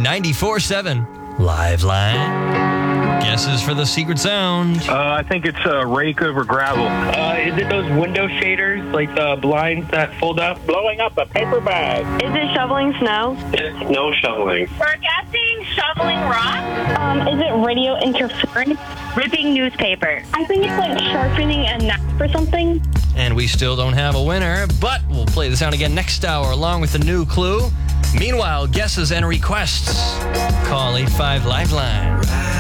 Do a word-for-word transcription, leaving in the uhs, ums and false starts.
ninety-four seven Liveline. Guesses for the secret sound. Uh, I think it's a rake over gravel. Uh, is it those window shaders, like the blinds that fold up? Blowing up a paper bag. Is it shoveling snow? It's snow shoveling. We're guessing shoveling rock. Um, is it radio interference? Ripping newspaper. I think it's like sharpening a knife or something. And we still don't have a winner, but we'll play the sound again next hour along with the new clue. Meanwhile, guesses and requests. Call eight five Liveline.